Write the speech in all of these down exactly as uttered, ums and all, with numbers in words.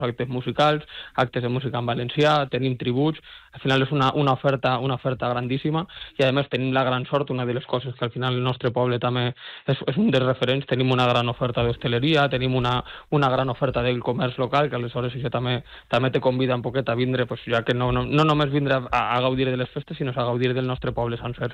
actes musicals, actes de música en valencià, tenim tributs, al final és una, una, oferta, una oferta grandíssima i a més tenim la gran sort, una de les coses que al final el nostre poble també és, és un dels referents, tenim una gran oferta d'hostaleria, tenim una, una gran oferta del comerç local, que aleshores això també, també te convida un poquet a vindre, pues, ja que no, no, no només vindre a, a gaudir de les festes, sinó a gaudir del nostre poble sencer.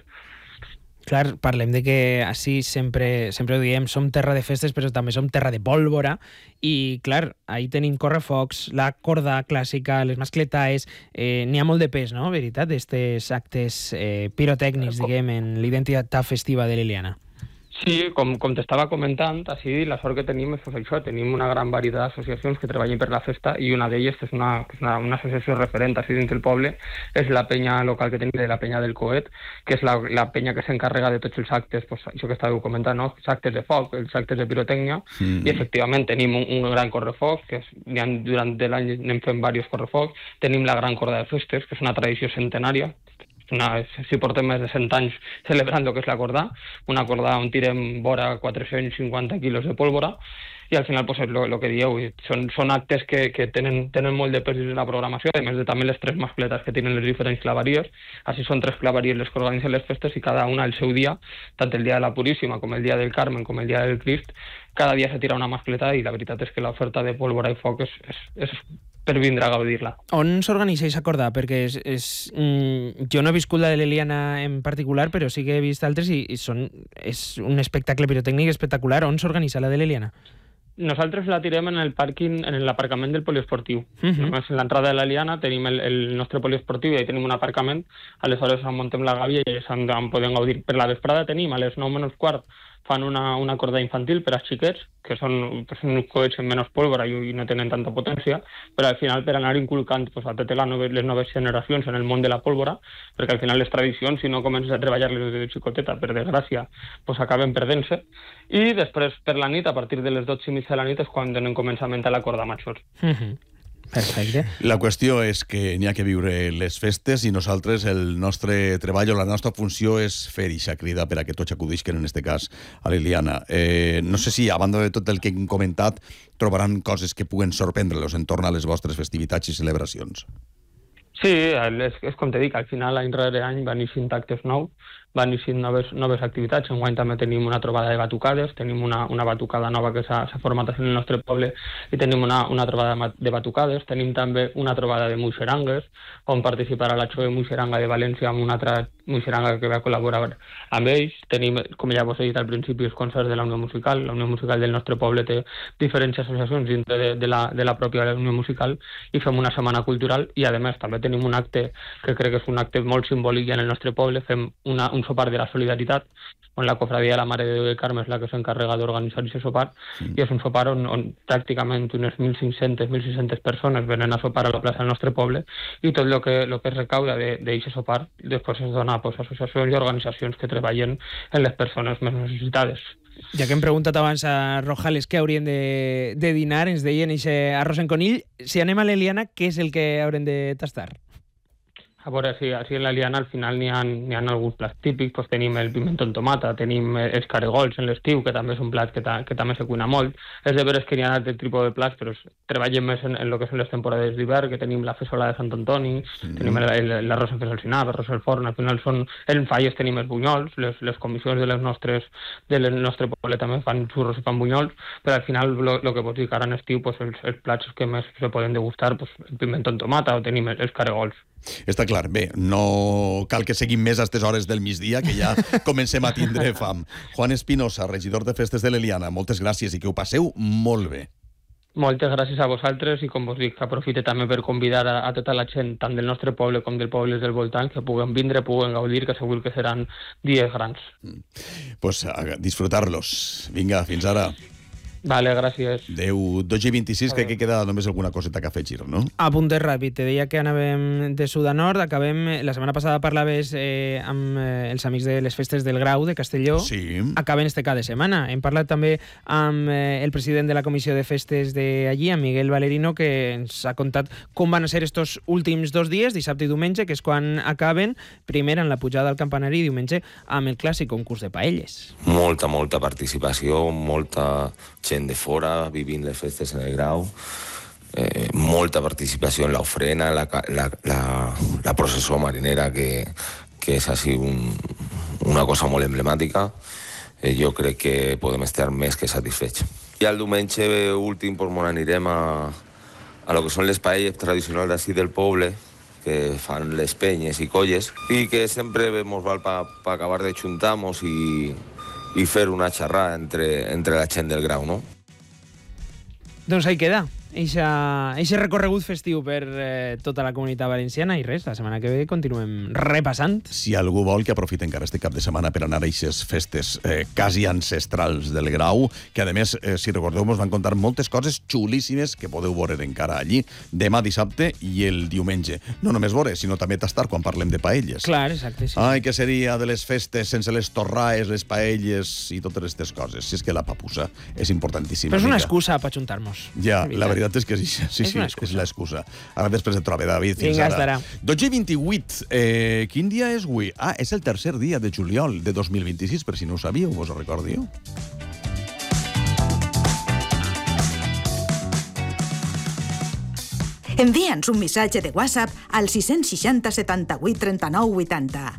Clar, parlem de que així sempre, sempre ho diem, som terra de festes, però també som terra de pólvora, i clar, ahí tenim correfocs, la corda clàssica, les mascletaes, eh, n'hi ha molt de pes, no?, veritat, d'estes actes eh, pirotècnics, diguem, en l'identitat festiva de l'Eliana. Sí, com, com t'estava comentant, així la sort que tenim és pues, això, tenim una gran varietat d'associacions que treballen per la festa i una d'elles, que és una, que és una, una associació referent així dins del poble, és la penya local que tenim de la penya del Coet, que és la, la penya que s'encarrega de tots els actes, pues, això que estàveu comentant, no? Els actes de foc, els actes de pirotècnia, mm. i efectivament tenim un, un gran correfoc, que és, ha, durant l'any anem fent diversos correfocs, tenim la gran corda de festes, que és una tradició centenària, una, si portem més de cent anys celebrant el que és la corda, una corda on tirem vora quatre-cents cinquanta quilos de pólvora, i al final pues, és el que dieu, són, són actes que, que tenen, tenen molt de pes en la programació, a més de també les tres mascletes que tenen les diferents claveries, així són tres claveries les que organitzen les festes i cada una el seu dia, tant el dia de la Puríssima com el dia del Carmen com el dia del Crist, cada dia se tira una mascleta i la veritat és que l'oferta de pólvora i foc és, és, és per vindre a gaudir-la. On s'organitza aquesta corda? Perquè és, és, mm, jo no he viscut la de l'Eliana en particular, però sí que he vist altres i, i són, és un espectacle pirotècnic espectacular. On s'organitza la de l'Eliana? Nosaltres la tirem en el pàrquing, en l'aparcament del poliesportiu. Uh-huh. Només en l'entrada de l'Eliana tenim el, el nostre poliesportiu i ahí tenim un aparcament, aleshores on muntem la gàbia i en, en podem gaudir. Per la vesprada tenim, a les nou menys quart, fan una, una corda infantil per als xiquets, que són, pues, uns coets amb menys pólvora i, i no tenen tanta potència, però al final per anar inculcant pues, a totes les noves, les noves generacions en el món de la pólvora, perquè al final les tradicions, si no comences a treballar-les de xicoteta, per desgràcia, pues, acaben perdent-se, i després per la nit, a partir de les dotze i mitja de la nit, és quan tenen començament a la corda major. Uh-huh. Perfecte. La qüestió és que n'hi ha que viure les festes i nosaltres, el nostre treball o la nostra funció és fer ixa crida per a que tots acudisquen, en aquest cas, a l'Eliana. Eh, no sé si, a banda de tot el que hem comentat, trobaran coses que puguen sorprendre-los en torn a les vostres festivitats i celebracions. Sí, és, és com te dic, al final, any rere any van eixint actes nous, van eixint noves, noves activitats. Enguany també tenim una trobada de batucades, tenim una, una batucada nova que s'ha format en el nostre poble i tenim una, una trobada de batucades, tenim també una trobada de muixerangues, on participarà la Xove Muixeranga de València amb una altra muixeranga que va col·laborar amb ells. Tenim, com ja vos he dit al principi, els concerts de la Unió Musical. La Unió Musical del nostre poble té diferents associacions dintre de, de, la, de la pròpia Unió Musical i fem una setmana cultural i, a més, també tenim un acte que crec que és un acte molt simbòlic en el nostre poble. Fem una, un sopar de la solidaritat, on la cofradia de la Mare de Déu de Carme és la que s'encarrega d'organitzar aquest sopar, mm. i és un sopar on, on pràcticament unes mil cinc-centes mil sis-centes persones venen a sopar a la plaça del nostre poble i tot el que, lo que es recauda d'aquest sopar després es dona pues, a associacions i organitzacions que treballen en les persones més necessitades. Ja que hem preguntat abans a Rojales què haurien de, de dinar, ens deien aquest arròs en conill. Si anem a l'Eliana, què és el que haurem de tastar? A veure, si, si en l'Eliana al final n'hi ha, n'hi ha alguns plats típics, pues tenim el pimentó en tomata, tenim els caregols en l'estiu, que també és un plat que, ta, que també se cuina molt. És de veres que n'hi ha altre tipus de plats, però treballem més en, en el que són les temporades d'hivern, que tenim la fesola de Sant Antoni, mm. tenim l'arròs en fesolcinar, l'arròs al forn, al final són, en falles tenim els bunyols, les, les comissions de les nostres, del nostre poble també fan xurros i fan bunyols, però al final el que pots dir que ara en estiu, pues, els, els plats que més se poden degustar, pues, el pimentó en tomata o tenim els caregols. Està clar. Bé, no cal que seguim més a aquestes hores del migdia, que ja comencem a tindre fam. Juan Espinosa, regidor de Festes de l'Eliana, moltes gràcies i que ho passeu molt bé. Moltes gràcies a vosaltres i, com vos dic, aprofite també per convidar a, a tota la gent, tant del nostre poble com del poble del voltant, que puguen vindre, puguen gaudir, que segur que seran dies grans. Mm. Pues a disfrutar-los. Vinga, fins ara. Vale, gràcies. Adéu. dotze i vint-i-sis, crec que queda només alguna coseta que afegir, no? Apunte ràpid. Te deia que anàvem de sud a nord. Acabem... La setmana passada parlaves eh, amb eh, els amics de les festes del Grau de Castelló. Sí. Acaben este cada setmana. Hem parlat també amb eh, el president de la comissió de festes d'allí, amb Miguel Valerino, que ens ha contat com van ser estos últims dos dies, dissabte i diumenge, que és quan acaben, primer en la pujada al campanari i diumenge amb el clàssic concurs de paelles. Molta, molta participació, molta gent de fora vivint les festes en el Grau. eh, molta participació en l'ofrena, la, la, la, la processó marinera, que, que és així un, una cosa molt emblemàtica. Eh, jo crec que podem estar més que satisfets. I el diumenge últim pues, anirem a, a lo que són les paelles tradicionals d'ací del poble, que fan les penyes i colles, i que sempre ens val per pa acabar de juntar-nos i, i fer una xerrada entre, entre la gent del Grau, no? Doncs ahí queda. Eixe recorregut festiu per eh, tota la comunitat valenciana i res, la setmana que ve continuem repassant. Si algú vol que aprofite encara este cap de setmana per anar a aquestes festes eh, quasi ancestrals del Grau, que a més, eh, si recordeu, us van contar moltes coses xulíssimes que podeu veure encara allí, demà dissabte i el diumenge. No només veure, sinó també tastar quan parlem de paelles. Clar, exacte, sí. Ai, què seria de les festes sense les torraes, les paelles i totes aquestes coses. Si és que la papussa és importantíssima. Però és una excusa per ajuntar-nos. Ja, la veritat és que sí, sí, sí, sí és l'excusa. Ara després et trobe, David, fins Vinga, ara. estarà. dotze i vint-i-vuit, eh, quin dia és avui? Ah, és el tercer dia de juliol de dos mil vint-i-sis, per si no ho sabíeu, vos ho recordiu? Envia'ns un missatge de WhatsApp al sis seixanta setanta-vuit trenta-nou vuitanta.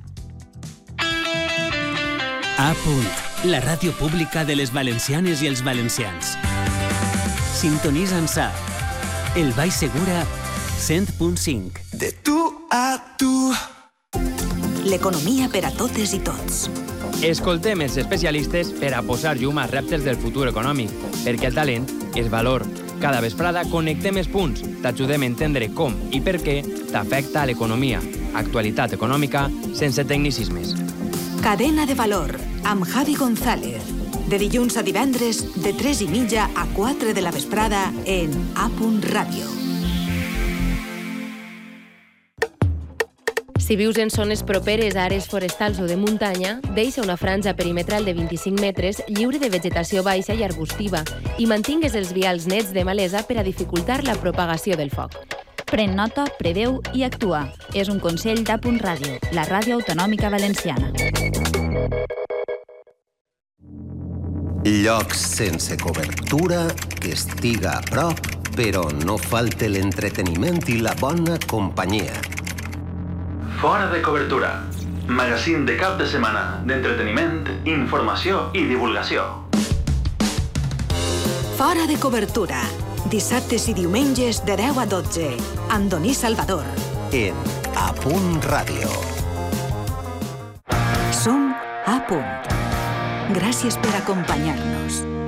A punt, la ràdio pública de les valencianes i els valencians. Sintonitza'ns a El Baix Segura cent punt cinc. De tu a tu. L'economia per a totes i tots. Escoltem els especialistes per a posar llum als reptes del futur econòmic, perquè el talent és valor. Cada vesprada connectem els punts, t'ajudem a entendre com i per què t'afecta a l'economia. Actualitat econòmica sense tecnicismes. Cadena de valor, amb Javi González. De dilluns a divendres, de tres i mitja a quatre de la vesprada en A Punt Ràdio. Si vius en zones properes a àrees forestals o de muntanya, deixa una franja perimetral de vint-i-cinc metres lliure de vegetació baixa i arbustiva i mantingues els vials nets de malesa per a dificultar la propagació del foc. Pren nota, preveu i actua. És un consell d'A Punt Ràdio, la ràdio autonòmica valenciana. Llocs sense cobertura, que estiga a prop, però no falte l'entreteniment i la bona companyia. Fora de cobertura. Magazín de cap de setmana d'entreteniment, informació i divulgació. Fora de cobertura. Dissabtes i diumenges de deu a dotze. Amb Doní Salvador. En A Punt Ràdio. Som A Punt. Gràcies per acompanyar-nos.